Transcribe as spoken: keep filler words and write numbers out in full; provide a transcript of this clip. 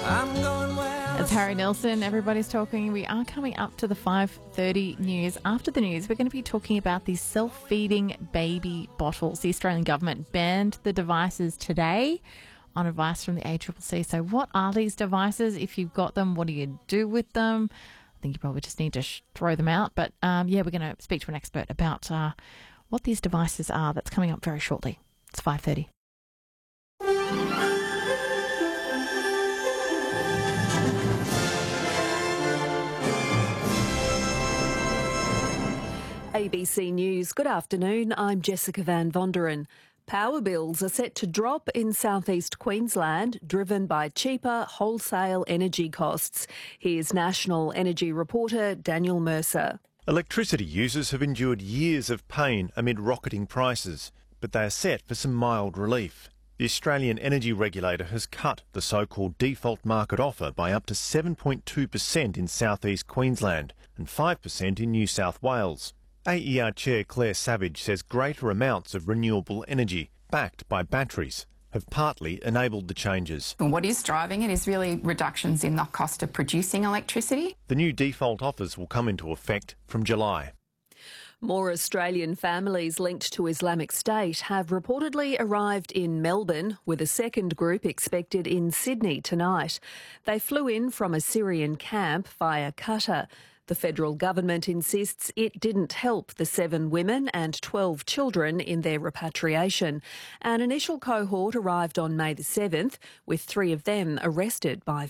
I'm going where It's Harry Nilsson. Everybody's talking. We are coming up to the five thirty news. After the news, we're going to be talking about these self-feeding baby bottles. The Australian government banned the devices today on advice from the A C C C. So what are these devices? If you've got them, what do you do with them? I think you probably just need to sh- throw them out. But um, yeah, we're going to speak to an expert about uh, what these devices are. That's coming up very shortly. It's five thirty. A B C News. Good afternoon. I'm Jessica Van Vonderen. Power bills are set to drop in southeast Queensland, driven by cheaper wholesale energy costs. Here's National Energy reporter Daniel Mercer. Electricity users have endured years of pain amid rocketing prices, but they are set for some mild relief. The Australian Energy Regulator has cut the so-called default market offer by up to seven point two percent in southeast Queensland and five percent in New South Wales. A E R Chair Claire Savage says greater amounts of renewable energy, backed by batteries, have partly enabled the changes. What is driving it is really reductions in the cost of producing electricity. The new default offers will come into effect from July. More Australian families linked to Islamic State have reportedly arrived in Melbourne, with a second group expected in Sydney tonight. They flew in from a Syrian camp via Qatar. The federal government insists it didn't help the seven women and twelve children in their repatriation. An initial cohort arrived on May the seventh, with three of them arrested by